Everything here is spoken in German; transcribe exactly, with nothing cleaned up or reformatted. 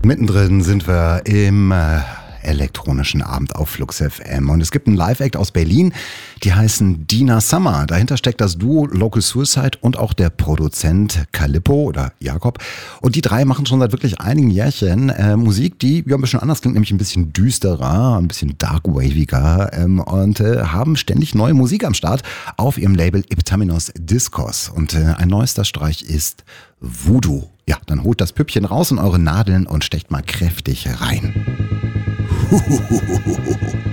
Mittendrin sind wir im äh, elektronischen Abend auf Flux F M und es gibt einen Live-Act aus Berlin, die heißen Dina Summer. Dahinter steckt das Duo Local Suicide und auch der Produzent Calippo oder Jakob. Und die drei machen schon seit wirklich einigen Jährchen äh, Musik, die ja ein bisschen anders klingt, nämlich ein bisschen düsterer, ein bisschen dark-waviger ähm, und äh, haben ständig neue Musik am Start auf ihrem Label Iptaminos Discos. Und äh, ein neuester Streich ist Voodoo. Ja, dann holt das Püppchen raus in eure Nadeln und stecht mal kräftig rein. Huhuhuhuhu.